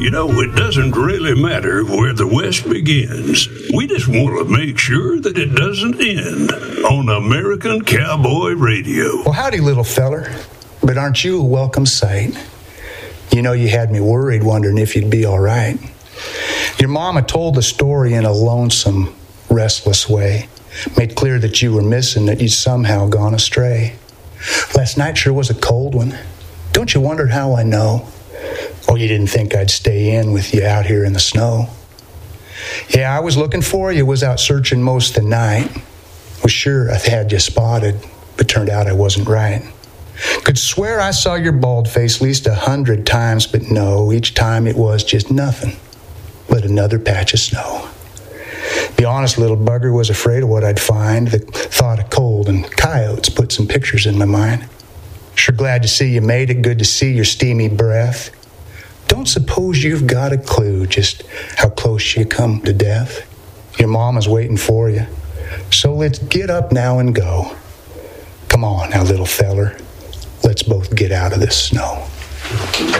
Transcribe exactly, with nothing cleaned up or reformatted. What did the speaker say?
You know, it doesn't really matter where the West begins. We just want to make sure that it doesn't end on American Cowboy Radio. Well, howdy, little feller. But aren't you a welcome sight? You know, you had me worried, wondering if you'd be all right. Your mama told the story in a lonesome, restless way. Made clear that you were missing, that you'd somehow gone astray. Last night sure was a cold one. Don't you wonder how I know? Oh, you didn't think I'd stay in with you out here in the snow. Yeah, I was looking for you, was out searching most the night. Was sure I had you spotted, but turned out I wasn't right. Could swear I saw your bald face least a hundred times, but no, each time it was just nothing but another patch of snow. Be honest, little bugger, was afraid of what I'd find. The thought of cold and coyotes put some pictures in my mind. Sure glad to see you made it, good to see your steamy breath. Don't suppose you've got a clue just how close you come to death? Your mama's waiting for you. So let's get up now and go. Come on now, little feller. Let's both get out of this snow.